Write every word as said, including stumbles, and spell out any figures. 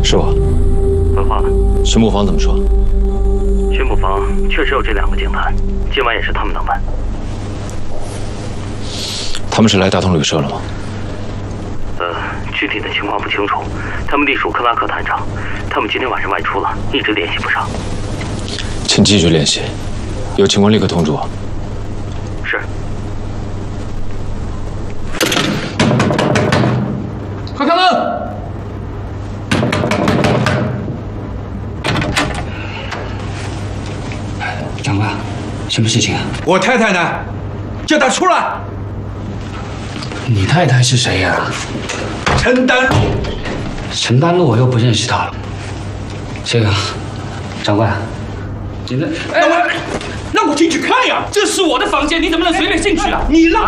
是我。 文化， 巡捕房怎么说？ 巡捕房确实有这两个警探，今晚也是他们当班。 他们是来大同旅社了吗？ 呃，具体的情况不清楚。他们隶属克拉克探长，他们今天晚上外出了，一直联系不上。 请继续联系，有情况立刻通知我。 是。 快开门！长官，什么事情啊？ 我太太呢？叫她出来。 你太太是谁呀？ 陈丹露。 陈丹露我又不认识她了。这个，长官，你那…… 那我，那我进去看呀。 这是我的房间，你怎么能随便进去啊？ 你让。